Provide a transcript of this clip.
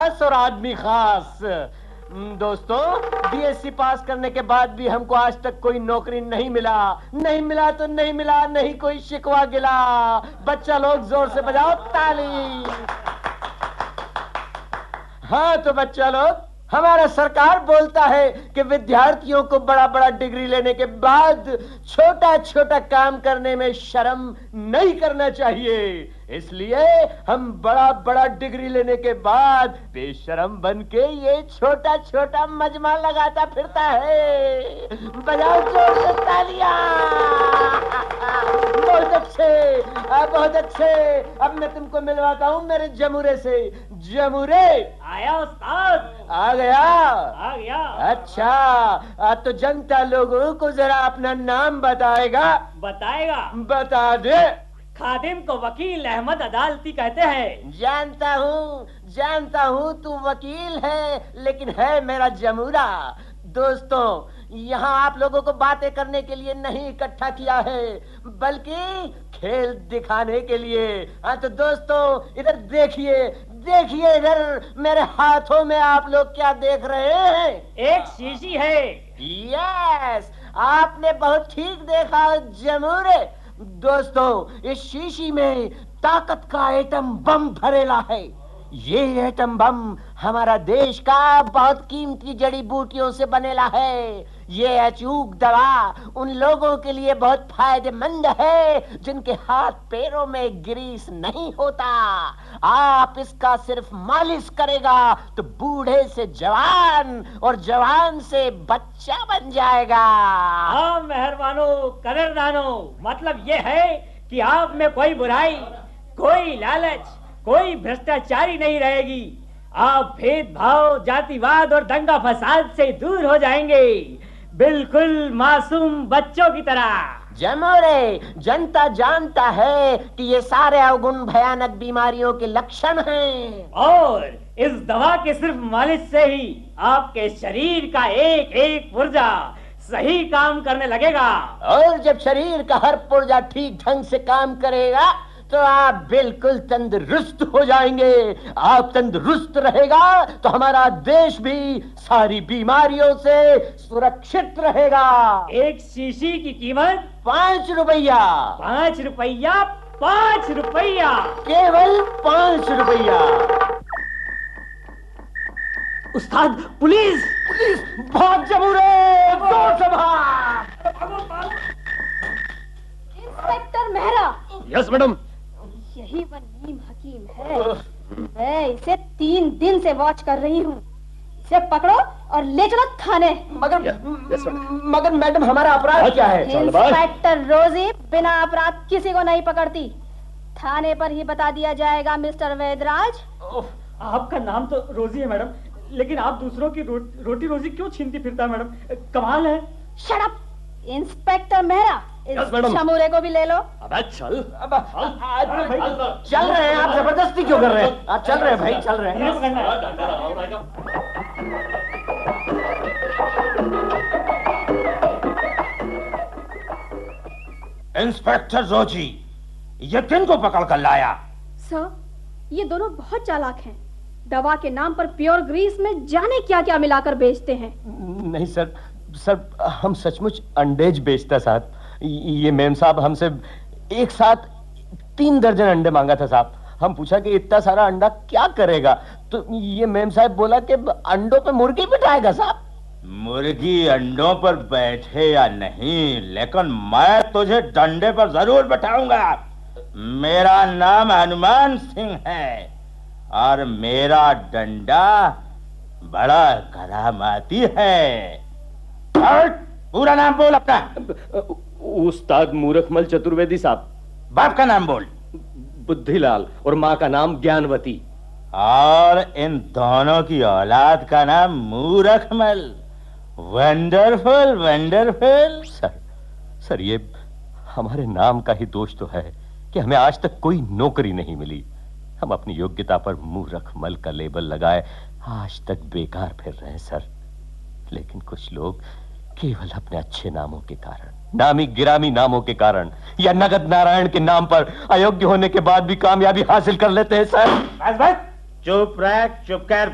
खास और आदमी खास। दोस्तों, बीएससी पास करने के बाद भी हमको आज तक कोई नौकरी नहीं मिला। नहीं मिला तो नहीं मिला, नहीं कोई शिकवा गिला। बच्चा लोग जोर से बजाओ ताली। हाँ तो बच्चा लोग, हमारा सरकार बोलता है कि विद्यार्थियों को बड़ा बड़ा डिग्री लेने के बाद छोटा छोटा काम करने में शर्म नहीं करना चाहिए। इसलिए हम बड़ा बड़ा डिग्री लेने के बाद बेशरम बन के ये छोटा छोटा मजमा लगाता फिरता है। बजाओ जोर से तालियां। बहुत अच्छे, बहुत अच्छे। अब मैं तुमको मिलवाता हूँ मेरे जमूरे से। जमूरे आया उस्ताद। आ गया? आ गया। अच्छा, तो जनता लोगों को जरा अपना नाम बताएगा? बताएगा। बता दे। खादिम को वकील अहमद अदालती कहते हैं। जानता हूँ तू वकील है, लेकिन है मेरा जमूरा। दोस्तों, यहाँ आप लोगों को बातें करने के लिए नहीं इकट्ठा किया है, बल्कि खेल दिखाने के लिए। हाँ तो दोस्तों, इधर देखिए, देखिए इधर मेरे हाथों में आप लोग क्या देख रहे हैं? एक शीशी है। यस, आपने बहुत ठीक देखा जमूरे। दोस्तों, इस शीशी में ताकत का एटम बम भरेला है। ये एटम बम हमारा देश का बहुत कीमती जड़ी बूटियों से बनेला है। ये अचूक दवा उन लोगों के लिए बहुत फायदेमंद है जिनके हाथ पैरों में ग्रीस नहीं होता। आप इसका सिर्फ मालिश करेगा तो बूढ़े से जवान और जवान से बच्चा बन जाएगा। हाँ मेहरबानो, कदरदानो, मतलब ये है कि आप में कोई बुराई, कोई लालच, कोई भ्रष्टाचारी नहीं रहेगी। आप भेदभाव, जातिवाद और दंगा फसाद से दूर हो जाएंगे, बिल्कुल मासूम बच्चों की तरह। जमोरे, जनता जानता है कि ये सारे अवगुण भयानक बीमारियों के लक्षण हैं। और इस दवा के सिर्फ मालिश से ही आपके शरीर का एक एक पुर्जा सही काम करने लगेगा। और जब शरीर का हर पुर्जा ठीक ढंग से काम करेगा तो आप बिल्कुल तंदुरुस्त हो जाएंगे। आप तंदुरुस्त रहेगा तो हमारा देश भी सारी बीमारियों से सुरक्षित रहेगा। एक शीशी की कीमत 5 रुपया। 5 रुपया, 5 रुपया, केवल 5 रुपया। उस्ताद, पुलिस! पुलिस! भाग जमूरे, जोर से भाग। इंस्पेक्टर मेहरा। Yes madam. यही वो नीम हकीम है। मैं इसे 3 दिन से वॉच कर रही हूँ। इसे पकड़ो और ले चलो थाने। मगर मैडम, हमारा अपराध क्या है? इंस्पेक्टर रोजी बिना अपराध किसी को नहीं पकड़ती। थाने पर ही बता दिया जाएगा मिस्टर वैदराज। आपका नाम तो रोजी है मैडम, लेकिन आप दूसरों की रोटी रोजी क्यों छीनती फिरता है मैडम? कमाल है। Shut up inspector Mehra. इस शमूरे को भी ले लो। अबे चल। चल रहे हैं आप, जबरदस्ती क्यों कर रहे हैं? आप चल रहे हैं भाई, चल रहे हैं। इंस्पेक्टर रोजी, ये किन को पकड़ कर लाया? सर, ये दोनों बहुत चालाक हैं। दवा के नाम पर प्योर ग्रीस में जाने क्या क्या मिलाकर बेचते हैं। नहीं सर, हम सचमुच अंडेज बेचता साहब। ये मेम साहब हमसे एक साथ 3 दर्जन अंडे मांगा था साहब। हम पूछा कि इतना सारा अंडा क्या करेगा, तो ये मेम साहब बोला कि अंडों पे मुर्गी बिठाएगा साहब। मुर्गी अंडों पर बैठे या नहीं, लेकिन मैं तुझे डंडे पर जरूर बैठाऊंगा। मेरा नाम हनुमान सिंह है और मेरा डंडा बड़ा करामाती है। पूरा नाम बोल अपना। उस्ताद मूरखमल चतुर्वेदी साहब। बाप का नाम बोल। बुद्धिलाल। और माँ का नाम ज्ञानवती। और इन दोनों की औलाद का नाम मूरखमल। Wonderful wonderful. सर ये हमारे नाम का ही दोष तो है कि हमें आज तक कोई नौकरी नहीं मिली। हम अपनी योग्यता पर मूरखमल का लेबल लगाए आज तक बेकार फिर रहे हैं सर। लेकिन कुछ लोग केवल अपने अच्छे नामों के कारण, नामी गिरामी नामों के कारण या नगद नारायण के नाम पर अयोग्य होने के बाद भी कामयाबी हासिल कर लेते हैं सर। बस चुप रह, चुप कर